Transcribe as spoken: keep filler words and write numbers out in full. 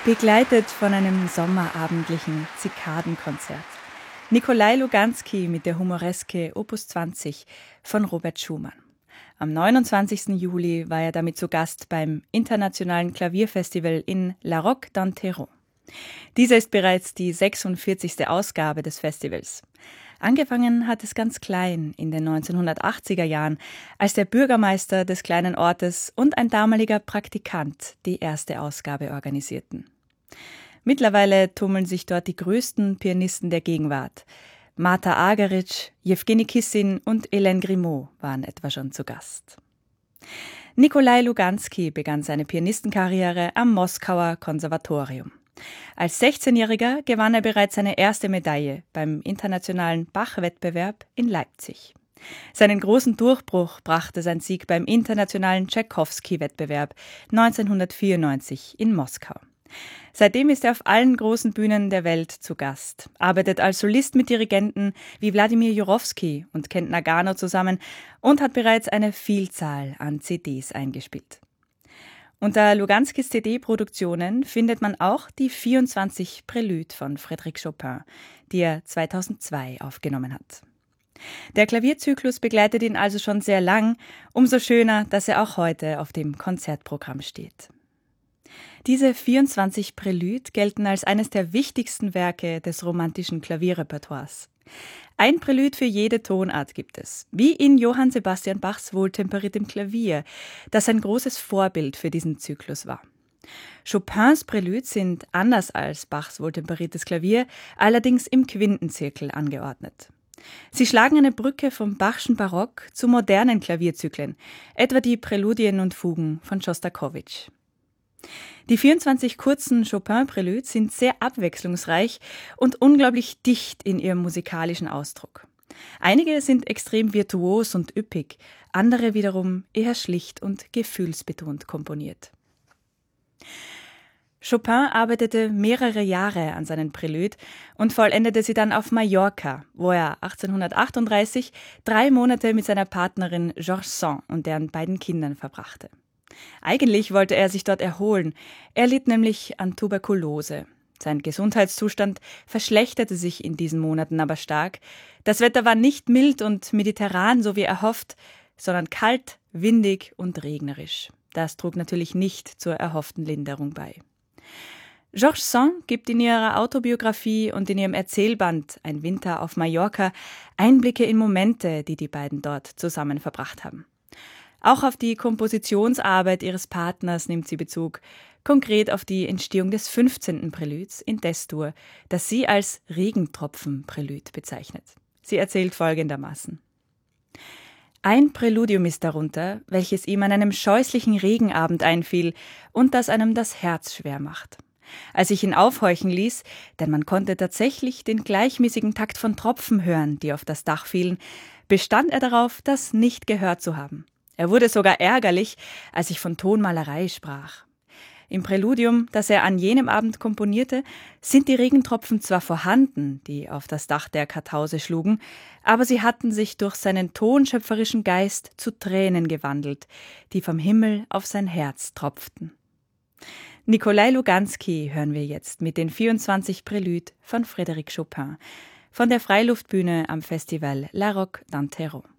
begleitet von einem sommerabendlichen Zikadenkonzert. Nikolai Luganski mit der Humoreske Opus zwanzig von Robert Schumann. Am neunundzwanzigsten Juli war er damit zu Gast beim Internationalen Klavierfestival in La Roque d'Antero. Dieser ist bereits die sechsundvierzigste Ausgabe des Festivals. Angefangen hat es ganz klein in den neunzehnhundertachtziger Jahren, als der Bürgermeister des kleinen Ortes und ein damaliger Praktikant die erste Ausgabe organisierten. Mittlerweile tummeln sich dort die größten Pianisten der Gegenwart. Marta Argerich, Jewgeni Kissin und Hélène Grimaud waren etwa schon zu Gast. Nikolai Luganski begann seine Pianistenkarriere am Moskauer Konservatorium. Als sechzehnjähriger gewann er bereits seine erste Medaille beim internationalen Bach-Wettbewerb in Leipzig. Seinen großen Durchbruch brachte sein Sieg beim internationalen Tschaikowski-Wettbewerb neunzehnhundertvierundneunzig in Moskau. Seitdem ist er auf allen großen Bühnen der Welt zu Gast, arbeitet als Solist mit Dirigenten wie Wladimir Jurowski und Kent Nagano zusammen und hat bereits eine Vielzahl an C Ds eingespielt. Unter Luganskis C D-Produktionen findet man auch die vierundzwanzig Prélude von Frédéric Chopin, die er zweitausendzwei aufgenommen hat. Der Klavierzyklus begleitet ihn also schon sehr lang, umso schöner, dass er auch heute auf dem Konzertprogramm steht. Diese vierundzwanzig Prélude gelten als eines der wichtigsten Werke des romantischen Klavierrepertoires. Ein Prélude für jede Tonart gibt es, wie in Johann Sebastian Bachs Wohltemperiertem Klavier, das ein großes Vorbild für diesen Zyklus war. Chopins Préludes sind, anders als Bachs Wohltemperiertes Klavier, allerdings im Quintenzirkel angeordnet. Sie schlagen eine Brücke vom Bachschen Barock zu modernen Klavierzyklen, etwa die Präludien und Fugen von Schostakowitsch. Die vierundzwanzig kurzen Chopin-Préludes sind sehr abwechslungsreich und unglaublich dicht in ihrem musikalischen Ausdruck. Einige sind extrem virtuos und üppig, andere wiederum eher schlicht und gefühlsbetont komponiert. Chopin arbeitete mehrere Jahre an seinen Préludes und vollendete sie dann auf Mallorca, wo er achtzehnhundertachtunddreißig drei Monate mit seiner Partnerin Georges Sand und deren beiden Kindern verbrachte. Eigentlich wollte er sich dort erholen. Er litt nämlich an Tuberkulose. Sein Gesundheitszustand verschlechterte sich in diesen Monaten aber stark. Das Wetter war nicht mild und mediterran, so wie erhofft, sondern kalt, windig und regnerisch. Das trug natürlich nicht zur erhofften Linderung bei. Georges Sand gibt in ihrer Autobiografie und in ihrem Erzählband Ein Winter auf Mallorca Einblicke in Momente, die die beiden dort zusammen verbracht haben. Auch auf die Kompositionsarbeit ihres Partners nimmt sie Bezug, konkret auf die Entstehung des fünfzehnten Préludes in Des-Dur, das sie als Regentropfen-Prélude bezeichnet. Sie erzählt folgendermaßen: Ein Präludium ist darunter, welches ihm an einem scheußlichen Regenabend einfiel und das einem das Herz schwer macht. Als ich ihn aufhorchen ließ, denn man konnte tatsächlich den gleichmäßigen Takt von Tropfen hören, die auf das Dach fielen, bestand er darauf, das nicht gehört zu haben. Er wurde sogar ärgerlich, als ich von Tonmalerei sprach. Im Präludium, das er an jenem Abend komponierte, sind die Regentropfen zwar vorhanden, die auf das Dach der Kartause schlugen, aber sie hatten sich durch seinen tonschöpferischen Geist zu Tränen gewandelt, die vom Himmel auf sein Herz tropften. Nikolai Luganski hören wir jetzt mit den vierundzwanzig Préludes von Frédéric Chopin von der Freiluftbühne am Festival La Roque d'Antero.